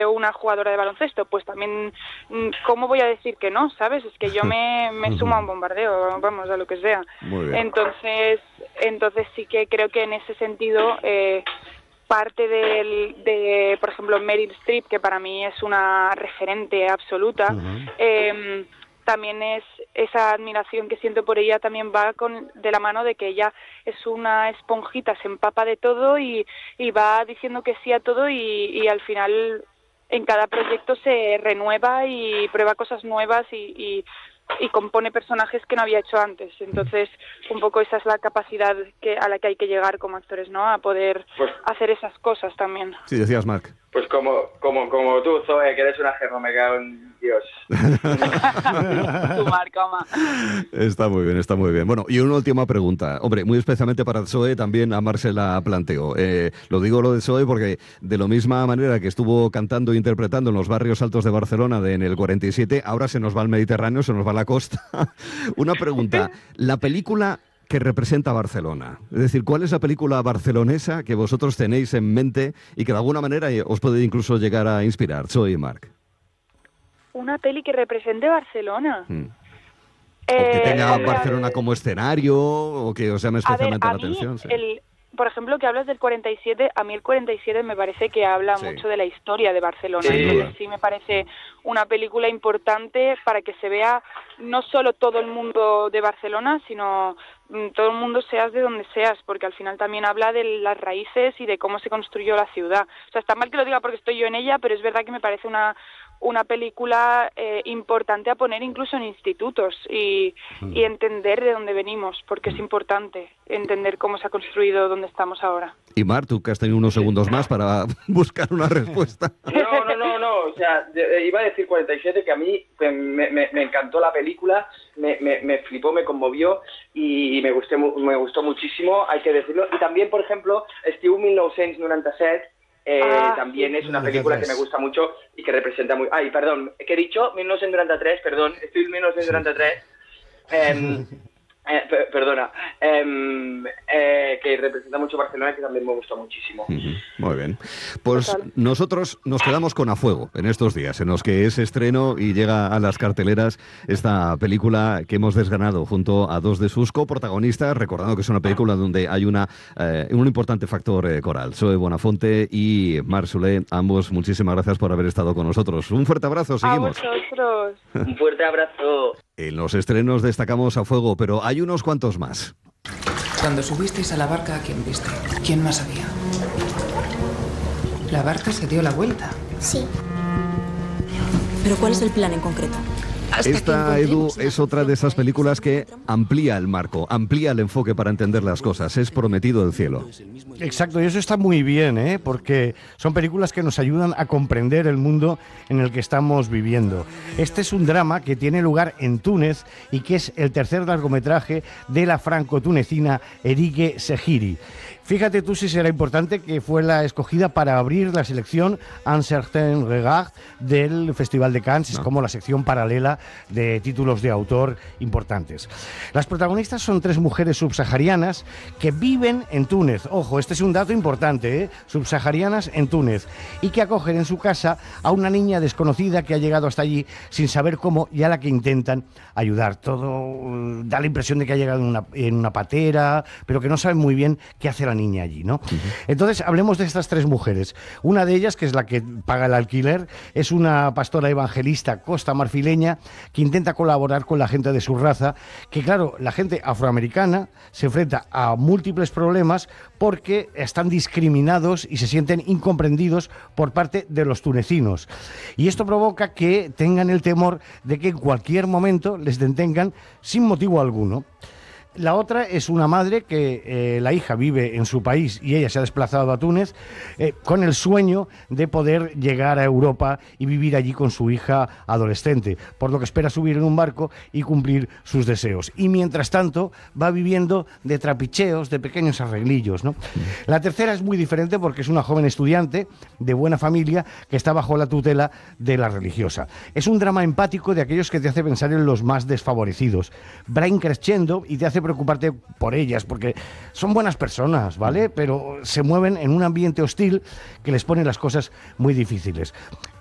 una jugadora de baloncesto, pues también, ¿cómo voy a decir que no? ¿Sabes? Es que yo me sumo a un bombardeo, vamos, a lo que sea. Entonces sí que creo que en ese sentido parte de, por ejemplo, Meryl Streep, que para mí es una referente absoluta, también es esa admiración que siento por ella, también va de la mano de que ella es una esponjita, se empapa de todo y va diciendo que sí a todo y al final en cada proyecto se renueva y prueba cosas nuevas y compone personajes que no había hecho antes. Entonces, un poco esa es la capacidad a la que hay que llegar como actores, ¿no? A poder hacer esas cosas también. Sí, decías, Marc. Pues como tú, Zoe, que eres una germa, me cago en Dios. Tu marca, ma. Está muy bien, está muy bien. Bueno, y una última pregunta. Hombre, muy especialmente para Zoe, también a Marc se la planteo. Lo digo lo de Zoe porque de la misma manera que estuvo cantando e interpretando en los barrios altos de Barcelona en el 47, ahora se nos va al Mediterráneo, se nos va a la costa. Una pregunta. La película que representa Barcelona. Es decir, ¿cuál es la película barcelonesa que vosotros tenéis en mente y que de alguna manera os puede incluso llegar a inspirar? Zoe y Marc. Una peli que represente Barcelona. O que tenga Barcelona como escenario, o que os llame especialmente la atención. Sí. Por ejemplo, que hablas del 47, a mí el 47 me parece que habla mucho de la historia de Barcelona. Sí, entonces sí me parece una película importante para que se vea no solo todo el mundo de Barcelona, sino todo el mundo seas de donde seas, porque al final también habla de las raíces y de cómo se construyó la ciudad. O sea, está mal que lo diga porque estoy yo en ella, pero es verdad que me parece una película importante a poner incluso en institutos y entender de dónde venimos, porque es importante entender cómo se ha construido donde estamos ahora. Y Marc, tú que has tenido unos segundos más para buscar una respuesta. No, o sea, iba a decir 47, que a mí me encantó la película, me flipó, me conmovió y me gustó muchísimo, hay que decirlo. Y también, por ejemplo, Estiu 1997, también es una película que me gusta mucho y que representa muy... Ay, perdón, ¿qué he dicho? 1993, perdón, estoy en 1993. Perdona, que representa mucho Barcelona, que también me gusta muchísimo. Muy bien. Pues nosotros nos quedamos con A Fuego en estos días, en los que es estreno y llega a las carteleras esta película que hemos desgranado junto a dos de sus coprotagonistas, recordando que es una película donde hay un importante factor coral. Zoe Buenafonte y Marc Soler, ambos, muchísimas gracias por haber estado con nosotros. Un fuerte abrazo, seguimos. A vosotros. Un fuerte abrazo. En los estrenos destacamos A Fuego, pero hay unos cuantos más. Cuando subisteis a la barca, ¿a quién viste? ¿Quién más había? La barca se dio la vuelta. Sí. ¿Pero cuál es el plan en concreto? Esta, Edu, es otra de esas películas que amplía el marco, amplía el enfoque para entender las cosas. Es Prometido el cielo. Exacto, y eso está muy bien, porque son películas que nos ayudan a comprender el mundo en el que estamos viviendo. Este es un drama que tiene lugar en Túnez y que es el tercer largometraje de la franco-tunecina Erigue Sehiri. Fíjate tú si será importante que fue la escogida para abrir la selección Un Certain Regard del Festival de Cannes, es como la sección paralela de títulos de autor importantes. Las protagonistas son tres mujeres subsaharianas que viven en Túnez. Ojo, este es un dato importante, subsaharianas en Túnez, y que acogen en su casa a una niña desconocida que ha llegado hasta allí sin saber cómo y a la que intentan ayudar. Todo da la impresión de que ha llegado en una patera, pero que no saben muy bien qué hace la niña allí, ¿no? Entonces, hablemos de estas tres mujeres. Una de ellas, que es la que paga el alquiler, es una pastora evangelista costamarfileña que intenta colaborar con la gente de su raza, que claro, la gente afroamericana se enfrenta a múltiples problemas porque están discriminados y se sienten incomprendidos por parte de los tunecinos. Y esto provoca que tengan el temor de que en cualquier momento les detengan sin motivo alguno. La otra es una madre que la hija vive en su país y ella se ha desplazado a Túnez con el sueño de poder llegar a Europa y vivir allí con su hija adolescente, por lo que espera subir en un barco y cumplir sus deseos. Y mientras tanto va viviendo de trapicheos, de pequeños arreglillos, ¿no? La tercera es muy diferente porque es una joven estudiante de buena familia que está bajo la tutela de la religiosa. Es un drama empático de aquellos que te hace pensar en los más desfavorecidos. Va increciendo y te hace que preocuparte por ellas, porque son buenas personas, ¿vale? Pero se mueven en un ambiente hostil que les pone las cosas muy difíciles.